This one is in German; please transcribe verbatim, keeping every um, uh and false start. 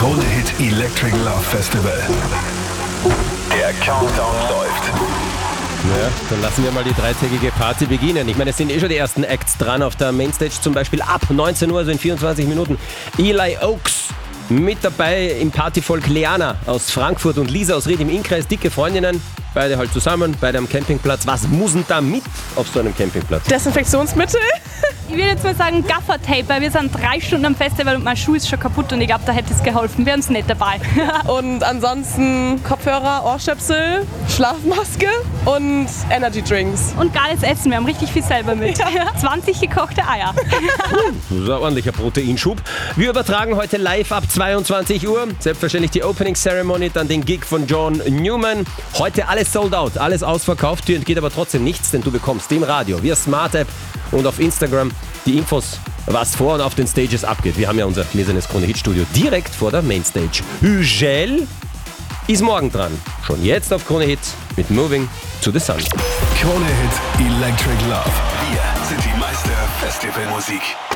Krone Hit Electric Love Festival. Der Countdown läuft. Ja, dann lassen wir mal die dreitägige Party beginnen. Ich meine, es sind eh schon die ersten Acts dran auf der Mainstage, zum Beispiel ab neunzehn Uhr, also in vierundzwanzig Minuten. Eli Oaks mit dabei im Partyvolk, Leana aus Frankfurt und Lisa aus Ried im Innkreis, dicke Freundinnen. Beide halt zusammen, beide am Campingplatz. Was muss denn da mit auf so einem Campingplatz? Desinfektionsmittel. Ich würde jetzt mal sagen Gaffertape, weil wir sind drei Stunden am Festival und mein Schuh ist schon kaputt und ich glaube, da hätte es geholfen. Wir haben es nicht dabei. Und ansonsten Kopfhörer, Ohrstöpsel, Schlafmaske und Energy Drinks. Und geiles Essen, wir haben richtig viel selber mit. zwanzig gekochte Eier. Das ist ein ordentlicher Proteinschub. Wir übertragen heute live ab zweiundzwanzig Uhr. Selbstverständlich die Opening Ceremony, dann den Gig von John Newman. Heute alles sold out, alles ausverkauft. Dir entgeht aber trotzdem nichts, denn du bekommst im Radio, via Smart App und auf Instagram die Infos, was vor und auf den Stages abgeht. Wir haben ja unser gläsernes Krone Hit Studio direkt vor der Mainstage. Hügel ist morgen dran. Schon jetzt auf Krone Hit mit Moving to the Sun. Krone Hit Electric Love. Wir sind die Meister Festivalmusik.